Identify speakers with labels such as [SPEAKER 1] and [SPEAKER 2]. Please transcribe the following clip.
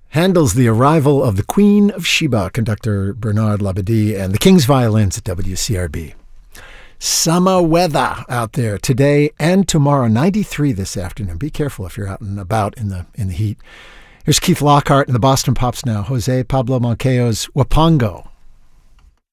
[SPEAKER 1] Handel's The Arrival of the Queen of Sheba, conductor Bernard Labadie, and the King's Violins at WCRB. Summer weather out there today and tomorrow. 93 this afternoon. Be careful if you're out and about in the heat. Here's Keith Lockhart and the Boston Pops now. Jose Pablo Moncayo's Wapango.